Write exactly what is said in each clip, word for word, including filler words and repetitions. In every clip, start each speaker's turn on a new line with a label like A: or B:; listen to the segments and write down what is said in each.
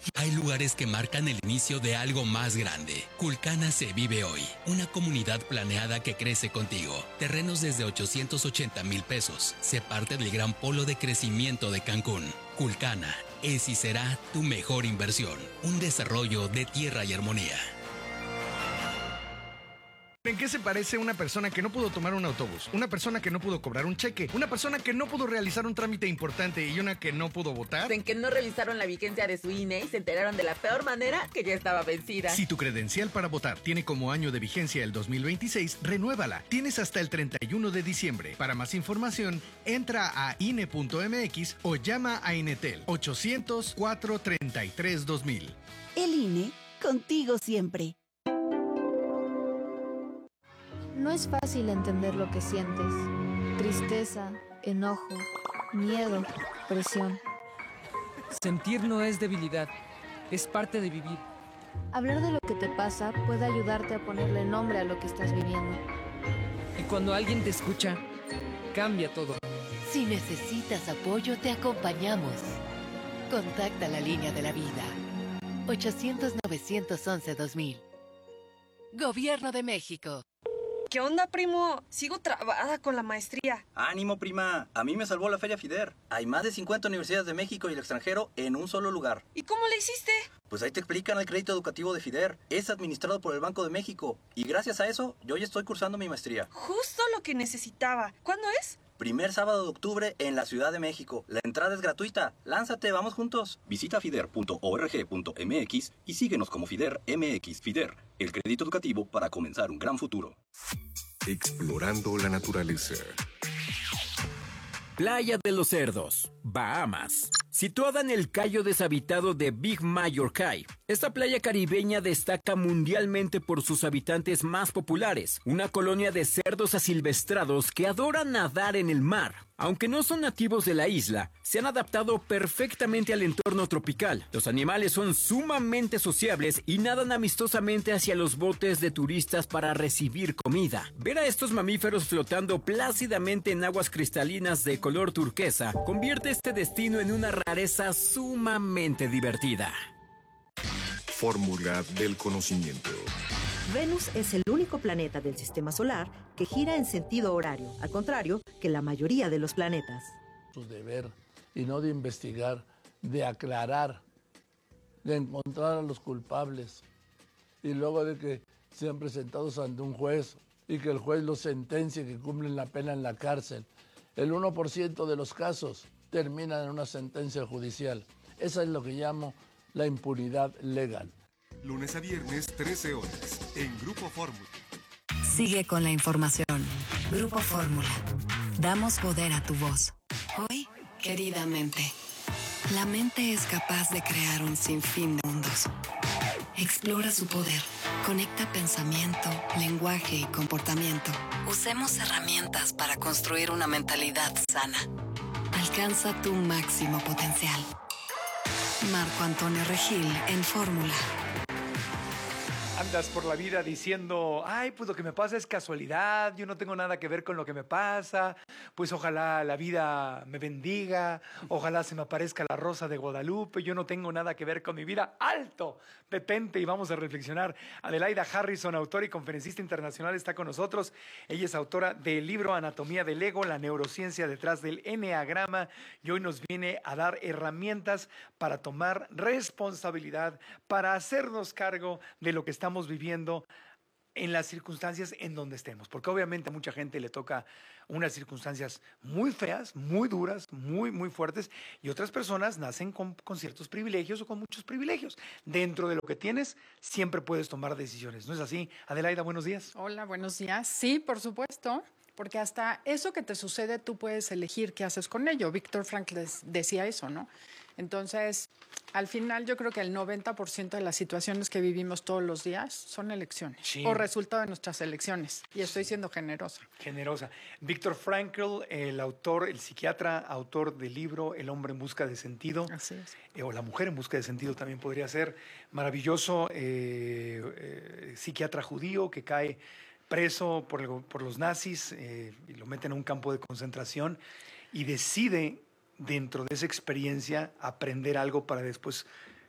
A: Hay lugares que marcan el inicio de algo más grande. Culcana se vive hoy. Una comunidad planeada que crece contigo. Terrenos desde ochocientos ochenta mil pesos. Se parte del gran polo de crecimiento de Cancún. Culcana es y será tu mejor inversión. Un desarrollo de tierra y armonía.
B: ¿En qué se parece una persona que no pudo tomar un autobús? Una persona que no pudo cobrar un cheque. Una persona que no pudo realizar un trámite importante y una que no pudo votar.
C: En que no revisaron la vigencia de su I N E y se enteraron de la peor manera que ya estaba vencida.
B: Si tu credencial para votar tiene como año de vigencia el dos mil veintiséis, renuévala. Tienes hasta el treinta y uno de diciembre. Para más información, entra a I N E punto M X o llama a Inetel ochocientos, cuatrocientos treinta y tres, dos mil.
D: El I N E, contigo siempre.
E: No es fácil entender lo que sientes. Tristeza, enojo, miedo, presión.
F: Sentir no es debilidad, es parte de vivir.
E: Hablar de lo que te pasa puede ayudarte a ponerle nombre a lo que estás viviendo.
F: Y cuando alguien te escucha, cambia todo.
G: Si necesitas apoyo, te acompañamos. Contacta la línea de la vida. ochocientos, novecientos once, dos mil. Gobierno de México.
H: ¿Qué onda, primo? Sigo trabada con la maestría.
I: ¡Ánimo, prima! A mí me salvó la Feria FIDER. Hay más de cincuenta universidades de México y el extranjero en un solo lugar.
H: ¿Y cómo le hiciste?
I: Pues ahí te explican el crédito educativo de FIDER. Es administrado por el Banco de México. Y gracias a eso, yo ya estoy cursando mi maestría.
H: Justo lo que necesitaba. ¿Cuándo es?
I: Primer sábado de octubre en la Ciudad de México. La entrada es gratuita. Lánzate, vamos juntos. Visita fider punto org punto m x y síguenos como FIDER M X. FIDER, el crédito educativo para comenzar un gran futuro.
J: Explorando la naturaleza.
K: Playa de los Cerdos, Bahamas. Situada en el cayo deshabitado de Big Major Cay, esta playa caribeña destaca mundialmente por sus habitantes más populares, una colonia de cerdos asilvestrados que adoran nadar en el mar. Aunque no son nativos de la isla, se han adaptado perfectamente al entorno tropical. Los animales son sumamente sociables y nadan amistosamente hacia los botes de turistas para recibir comida. Ver a estos mamíferos flotando plácidamente en aguas cristalinas de color turquesa convierte este destino en una rareza sumamente divertida.
J: Fórmula del conocimiento.
L: Venus es el único planeta del sistema solar que gira en sentido horario, al contrario que la mayoría de los planetas.
M: Su deber, y no de investigar, de aclarar, de encontrar a los culpables, y luego de que sean presentados ante un juez y que el juez los sentencie, que cumplen la pena en la cárcel. El uno por ciento de los casos terminan en una sentencia judicial. Esa es lo que llamo la impunidad legal.
J: Lunes a viernes, trece horas, en Grupo Fórmula.
N: Sigue con la información. Grupo Fórmula. Damos poder a tu voz. Hoy, querida mente. La mente es capaz de crear un sinfín de mundos. Explora su poder. Conecta pensamiento, lenguaje y comportamiento. Usemos herramientas para construir una mentalidad sana. Alcanza tu máximo potencial. Marco Antonio Regil en Fórmula.
O: Andas por la vida diciendo, ay, pues lo que me pasa es casualidad, yo no tengo nada que ver con lo que me pasa, pues ojalá la vida me bendiga, ojalá se me aparezca la rosa de Guadalupe, yo no tengo nada que ver con mi vida. ¡Alto! Detente y vamos a reflexionar. Adelaida Harrison, autora y conferencista internacional, está con nosotros. Ella es autora del libro Anatomía del Ego, la neurociencia detrás del eneagrama, y hoy nos viene a dar herramientas para tomar responsabilidad, para hacernos cargo de lo que está estamos viviendo en las circunstancias en donde estemos, porque obviamente a mucha gente le toca unas circunstancias muy feas, muy duras, muy, muy fuertes, y otras personas nacen con, con ciertos privilegios o con muchos privilegios. Dentro de lo que tienes, siempre puedes tomar decisiones, ¿no es así? Adelaida, buenos días.
P: Hola, buenos días. Sí, por supuesto, porque hasta eso que te sucede, tú puedes elegir qué haces con ello. Víctor Frankl decía eso, ¿no? Entonces, al final yo creo que el noventa por ciento de las situaciones que vivimos todos los días son elecciones, sí, o resultado de nuestras elecciones. Y estoy siendo generosa.
O: Generosa. Víctor Frankl, el autor, el psiquiatra, autor del libro El hombre en busca de sentido.
P: Así es.
O: Eh, o La mujer en busca de sentido también podría ser. Maravilloso eh, eh, psiquiatra judío que cae preso por, el, por los nazis eh, y lo meten a un campo de concentración y decide, dentro de esa experiencia, aprender algo para después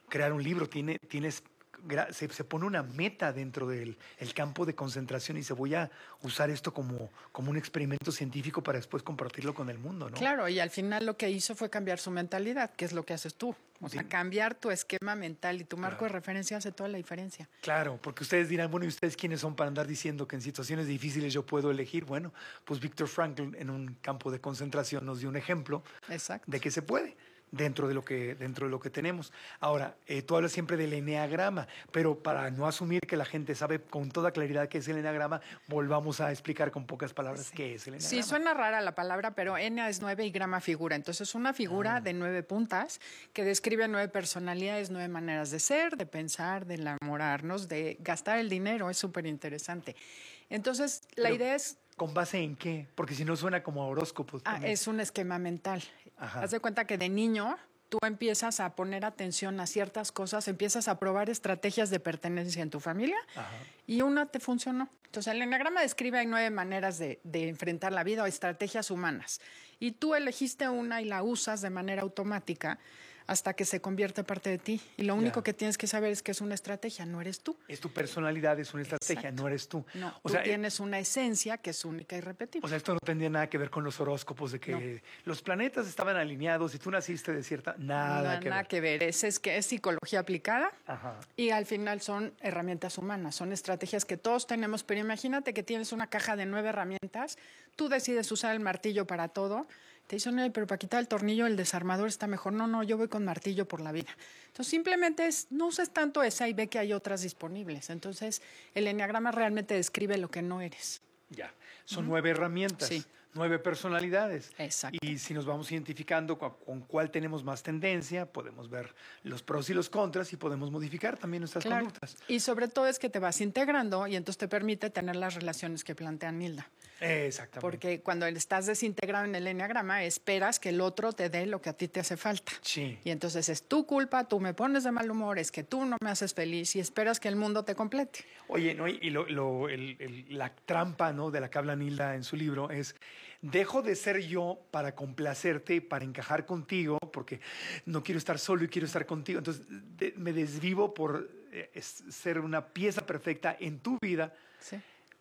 O: crear un libro, tiene, tienes, se, se pone una meta dentro del el campo de concentración y se voy a usar esto como, como un experimento científico para después compartirlo con el mundo, ¿no?
P: Claro, y al final lo que hizo fue cambiar su mentalidad, que es lo que haces tú. O sea, cambiar tu esquema mental y tu marco
O: Claro.
P: de referencia hace toda la diferencia.
O: Claro, porque ustedes dirán, bueno, ¿y ustedes quiénes son para andar diciendo que en situaciones difíciles yo puedo elegir? Bueno, pues Viktor Frankl en un campo de concentración nos dio un ejemplo
P: Exacto.
O: de que se puede dentro de lo que, dentro de lo que tenemos. Ahora, eh, tú hablas siempre del eneagrama, pero para no asumir que la gente sabe con toda claridad qué es el eneagrama, volvamos a explicar con pocas palabras qué es el eneagrama.
P: Sí, suena rara la palabra, pero Ena es nueve y grama figura. Entonces, es una figura
O: Ah.
P: de nueve puntas que describe nueve personalidades, nueve maneras de ser, de pensar, de enamorarnos, de gastar el dinero. Es súper interesante. Entonces, la
O: Pero,
P: idea es...
O: ¿con base en qué? Porque si no suena como a horóscopos.
P: Ah,
O: también.
P: es un esquema mental.
O: Ajá.
P: Haz de cuenta que de niño tú empiezas a poner atención a ciertas cosas, empiezas a probar estrategias de pertenencia en tu familia
O: Ajá.
P: y una te funcionó. Entonces, el eneagrama describe hay nueve maneras de, de enfrentar la vida o estrategias humanas. Y tú elegiste una y la usas de manera automática hasta que se convierte parte de ti. Y lo único
O: Ya.
P: que tienes que saber es que es una estrategia, no eres tú.
O: Es tu personalidad, es una estrategia,
P: Exacto.
O: no eres tú.
P: No,
O: o
P: tú
O: sea, eh,
P: tienes una esencia que es única y repetible.
O: O sea, esto no tendría nada que ver con los horóscopos de que los planetas estaban alineados y tú naciste de cierta... Nada,
P: Nada,
O: que
P: nada
O: ver.
P: que ver. Es, es que es psicología aplicada.
O: Ajá.
P: Y al final son herramientas humanas, son estrategias que todos tenemos, pero imagínate que tienes una caja de nueve herramientas, tú decides usar el martillo para todo, te dicen, "Ay, pero para quitar el tornillo el desarmador está mejor". No, no, yo voy con martillo por la vida. Entonces simplemente es, no uses tanto esa y ve que hay otras disponibles. Entonces el eneagrama realmente describe lo que no eres.
O: Ya, son nueve herramientas,
P: Sí.
O: nueve personalidades.
P: Exacto.
O: Y si nos vamos identificando con, con cuál tenemos más tendencia, podemos ver los pros y los contras y podemos modificar también nuestras
P: Claro.
O: conductas.
P: Y sobre todo es que te vas integrando y entonces te permite tener las relaciones que plantea Nilda.
O: Exactamente.
P: Porque cuando estás desintegrado en el eneagrama, esperas que el otro te dé lo que a ti te hace falta.
O: Sí.
P: Y entonces es tu culpa, tú me pones de mal humor, es que tú no me haces feliz y esperas que el mundo te complete.
O: Oye, ¿no? y lo, lo- el- el- la trampa, ¿no?, de la que habla Nilda en su libro es, dejo de ser yo para complacerte, para encajar contigo, porque no quiero estar solo y quiero estar contigo. Entonces de- me desvivo por eh, es- ser una pieza perfecta en tu vida
P: Sí.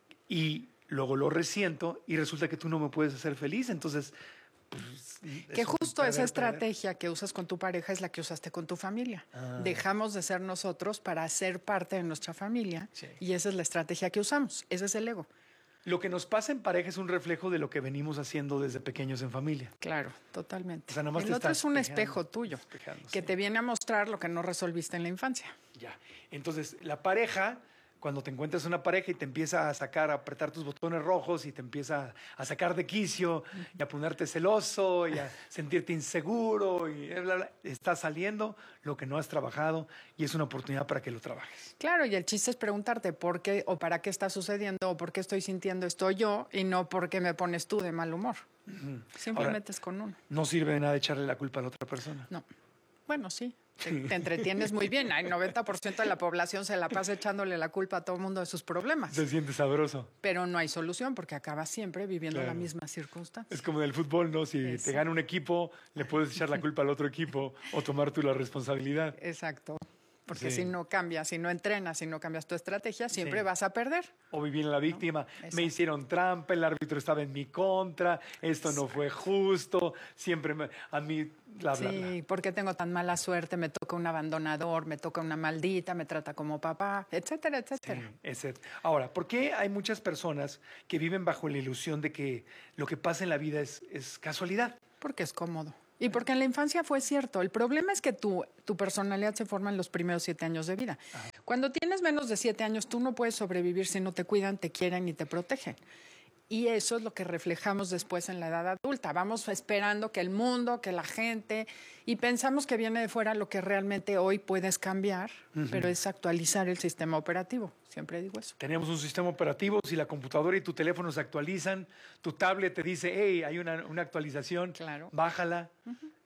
O: y luego lo resiento y resulta que tú no me puedes hacer feliz. Entonces, pues,
P: Que
O: es un
P: justo esa
O: perder, perder.
P: estrategia que usas con tu pareja es la que usaste con tu familia.
O: Ah.
P: Dejamos de ser nosotros para ser parte de nuestra familia
O: Sí.
P: y esa es la estrategia que usamos. Ese es el ego.
O: Lo que nos pasa en pareja es un reflejo de lo que venimos haciendo desde pequeños en familia.
P: Claro, totalmente.
O: O sea, nomás
P: el
O: te
P: otro
O: estás
P: es un
O: despejando,
P: espejo tuyo
O: despejando,
P: que
O: sí.
P: te viene a mostrar lo que no resolviste en la infancia.
O: Ya. Entonces, la pareja, cuando te encuentras una pareja y te empieza a sacar, a apretar tus botones rojos y te empieza a sacar de quicio y a ponerte celoso y a sentirte inseguro y bla, bla, está saliendo lo que no has trabajado y es una oportunidad para que lo trabajes.
P: Claro, y el chiste es preguntarte por qué o para qué está sucediendo o por qué estoy sintiendo esto yo y no por qué me pones tú de mal humor.
O: Ujú.
P: Simplemente
O: Ahora,
P: es con uno.
O: no sirve de nada echarle la culpa a la otra persona.
P: No. Bueno, sí. Te, te entretienes muy bien. El noventa por ciento de la población se la pasa echándole la culpa a todo el mundo de sus problemas.
O: Se siente sabroso.
P: Pero no hay solución porque acabas siempre viviendo
O: Claro.
P: la misma circunstancia.
O: Es como en el fútbol, ¿no? Si te
P: Exacto.
O: gana un equipo, le puedes echar la culpa al otro equipo o tomar tú la responsabilidad.
P: Exacto. Porque
O: Sí.
P: si no cambias, si no entrenas, si no cambias tu estrategia, siempre
O: Sí.
P: vas a perder.
O: O vivir en la víctima.
P: Exacto.
O: Me hicieron trampa, el árbitro estaba en mi contra, esto no fue justo, siempre me- a mí, bla, bla, bla.
P: Sí, ¿por qué tengo tan mala suerte? Me toca un abandonador, me toca una maldita, me trata como papá, etcétera, etcétera.
O: Sí, ese- Ahora, ¿por qué hay muchas personas que viven bajo la ilusión de que lo que pasa en la vida es, es casualidad?
P: Porque es cómodo. Y porque en la infancia fue cierto. El problema es que tu, tu personalidad se forma en los primeros siete años de vida. Cuando tienes menos de siete años, tú no puedes sobrevivir si no te cuidan, te quieren y te protegen. Y eso es lo que reflejamos después en la edad adulta. Vamos esperando que el mundo, que la gente, y pensamos que viene de fuera lo que realmente hoy puedes cambiar,
O: Ujú.
P: pero es actualizar el sistema operativo. Siempre digo eso.
O: Tenemos un sistema operativo, si la computadora y tu teléfono se actualizan, tu tablet te dice, hey, hay una, una actualización, bájala.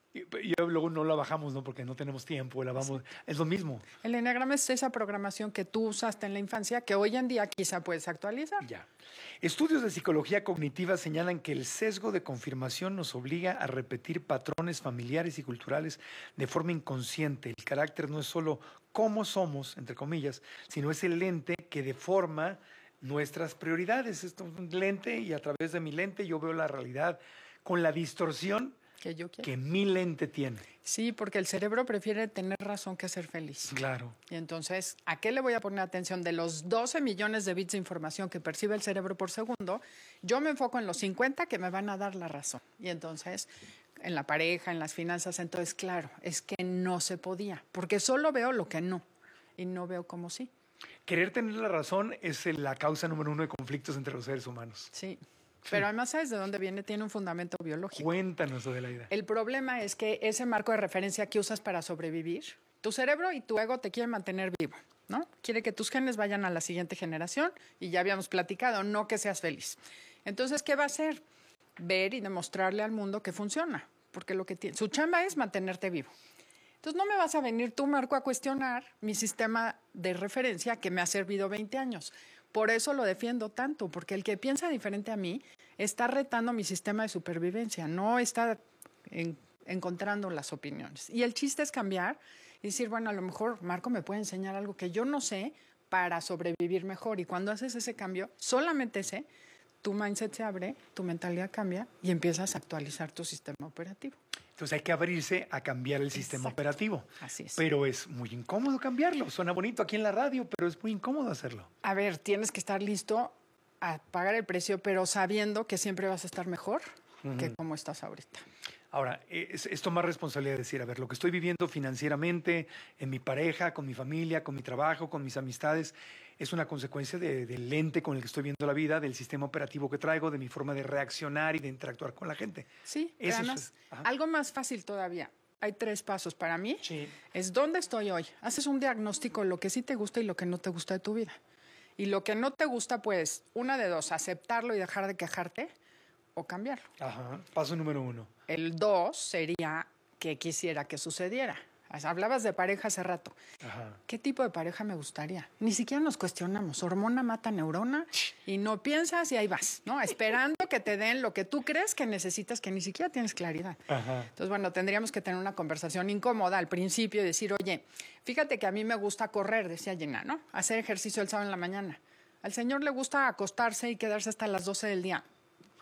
O: Y, y luego no la bajamos, ¿no? Porque no tenemos tiempo, la vamos, es lo mismo.
P: El enneagrama es esa programación que tú usaste en la infancia que hoy en día quizá puedes actualizar.
O: Ya. Estudios de psicología cognitiva señalan que el sesgo de confirmación nos obliga a repetir patrones familiares y culturales de forma inconsciente. El carácter no es solo cómo somos, entre comillas, sino es el lente que deforma nuestras prioridades. Esto es un lente y a través de mi lente yo veo la realidad con la distorsión
P: que, yo quiero.
O: que mi lente tiene.
P: Sí, porque el cerebro prefiere tener razón que ser feliz.
O: Claro.
P: Y entonces, ¿a qué le voy a poner atención? De los doce millones de bits de información que percibe el cerebro por segundo, yo me enfoco en los cincuenta que me van a dar la razón. Y entonces, en la pareja, en las finanzas, entonces, claro, es que no se podía, porque solo veo lo que no y no veo como sí.
O: Querer tener la razón es la causa número uno de conflictos entre los seres humanos.
P: Sí. Pero además, ¿sabes de dónde viene? Tiene un fundamento biológico.
O: Cuéntanos, Adelaida.
P: El problema es que ese marco de referencia que usas para sobrevivir, tu cerebro y tu ego te quieren mantener vivo, ¿no? Quiere que tus genes vayan a la siguiente generación y ya habíamos platicado, no que seas feliz. Entonces, ¿qué va a hacer? Ver y demostrarle al mundo que funciona, porque lo que tiene, su chamba es mantenerte vivo. Entonces, no me vas a venir tú, Marco, a cuestionar mi sistema de referencia que me ha servido veinte años. Por eso lo defiendo tanto, porque el que piensa diferente a mí está retando mi sistema de supervivencia, no está en, encontrando las opiniones. Y el chiste es cambiar y decir, bueno, a lo mejor Marco me puede enseñar algo que yo no sé para sobrevivir mejor. Y cuando haces ese cambio, solamente ese, tu mindset se abre, tu mentalidad cambia y empiezas a actualizar tu sistema operativo.
O: Entonces hay que abrirse a cambiar el sistema
P: Exacto.
O: operativo.
P: Así es.
O: Pero es muy incómodo cambiarlo. Suena bonito aquí en la radio, pero es muy incómodo hacerlo.
P: A ver, tienes que estar listo a pagar el precio, pero sabiendo que siempre vas a estar mejor uh-huh. que como estás ahorita.
O: Ahora, es, es tomar responsabilidad de decir, a ver, lo que estoy viviendo financieramente, en mi pareja, con mi familia, con mi trabajo, con mis amistades, es una consecuencia de, del lente con el que estoy viendo la vida, del sistema operativo que traigo, de mi forma de reaccionar y de interactuar con la gente.
P: Sí,
O: Eso
P: además,
O: es,
P: algo más fácil todavía. Hay tres pasos para mí.
O: Sí.
P: Es dónde estoy hoy. Haces un diagnóstico de lo que sí te gusta y lo que no te gusta de tu vida. Y lo que no te gusta, pues, una de dos, aceptarlo y dejar de quejarte o cambiarlo.
O: Ajá. Paso número uno.
P: El dos sería que quisiera que sucediera. Hablabas de pareja hace rato.
O: Ajá.
P: ¿Qué tipo de pareja me gustaría? Ni siquiera nos cuestionamos. Hormona mata neurona y no piensas y ahí vas, ¿no? Esperando que te den lo que tú crees que necesitas, que ni siquiera tienes claridad.
O: Ajá.
P: Entonces, bueno, tendríamos que tener una conversación incómoda al principio y decir, oye, fíjate que a mí me gusta correr, decía Gina, ¿no? Hacer ejercicio el sábado en la mañana. Al señor le gusta acostarse y quedarse hasta las doce del día.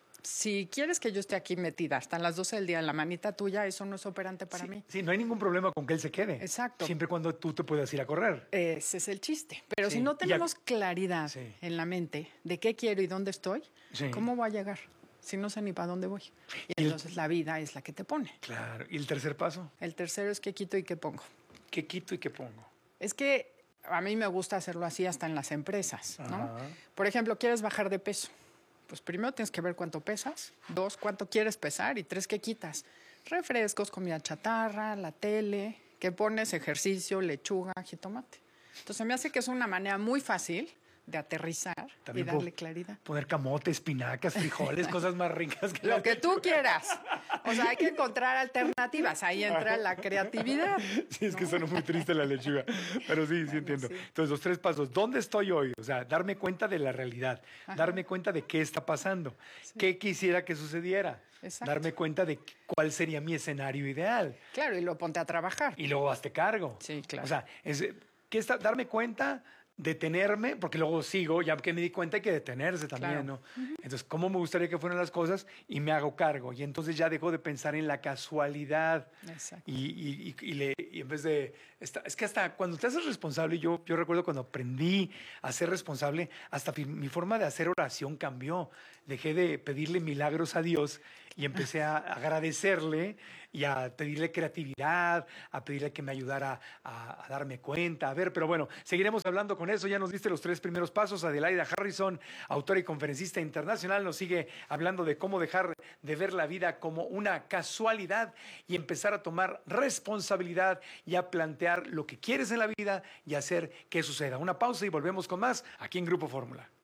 P: Si quieres que yo esté aquí metida hasta las doce del día en la manita tuya, eso no es operante para
O: sí,
P: mí.
O: Sí, no hay ningún problema con que él se quede.
P: Exacto.
O: Siempre y cuando tú te puedas ir a correr.
P: Ese es el chiste. Pero
O: sí.
P: si no tenemos
O: ya...
P: claridad
O: sí.
P: en la mente de qué quiero y dónde estoy,
O: sí.
P: ¿cómo voy a llegar? Si no sé ni para dónde voy. Y entonces la vida es la que te pone.
O: Claro. ¿Y el tercer paso?
P: El tercero es qué quito y qué pongo.
O: ¿Qué quito y qué pongo?
P: Es que a mí me gusta hacerlo así hasta en las empresas, ¿no?
O: Ajá.
P: Por ejemplo, ¿quieres bajar de peso? Pues primero tienes que ver cuánto pesas, dos, cuánto quieres pesar y tres, qué quitas. Refrescos, comida chatarra, la tele, qué pones, ejercicio, lechuga, jitomate. Entonces me hace que es una manera muy fácil de aterrizar
O: También
P: y darle claridad.
O: Poner camote, espinacas, frijoles, cosas más ricas. Que
P: Lo que tú quieras. O sea, hay que encontrar alternativas. Ahí entra la creatividad.
O: Sí, es que suena muy triste la lechuga. Pero sí, sí bueno, entiendo. Sí. Entonces, los tres pasos. ¿Dónde estoy hoy? O sea, darme cuenta de la realidad. Ajá. Darme cuenta de qué está pasando. Sí. ¿Qué quisiera que sucediera?
P: Exacto.
O: Darme cuenta de cuál sería mi escenario ideal.
P: Claro, y luego ponte a trabajar.
O: Y luego hazte cargo.
P: Sí, claro.
O: O sea, es, ¿qué está? Darme cuenta... detenerme, porque luego sigo, ya que me di cuenta hay que detenerse también,
P: claro.
O: ¿no? Uh-huh. Entonces, ¿cómo me gustaría que fueran las cosas? Y me hago cargo. Y entonces ya dejo de pensar en la casualidad.
P: Exacto.
O: Y, y, y, y, le, y en vez de... Esta, es que hasta cuando te haces responsable, yo, yo recuerdo cuando aprendí a ser responsable, hasta mi forma de hacer oración cambió. Dejé de pedirle milagros a Dios y empecé a agradecerle y a pedirle creatividad, a pedirle que me ayudara a, a darme cuenta. A ver, pero bueno, seguiremos hablando con eso. Ya nos diste los tres primeros pasos. Adelaida Harrison, autora y conferencista internacional, nos sigue hablando de cómo dejar de ver la vida como una casualidad y empezar a tomar responsabilidad y a plantear lo que quieres en la vida y hacer que suceda. Una pausa y volvemos con más aquí en Grupo Fórmula.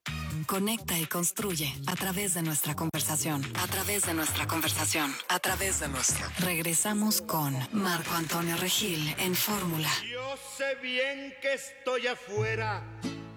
N: conecta y construye a través de nuestra conversación. A través de nuestra conversación. A través de nuestra. Regresamos con Marco Antonio Regil en Fórmula.
Q: Yo sé bien que estoy afuera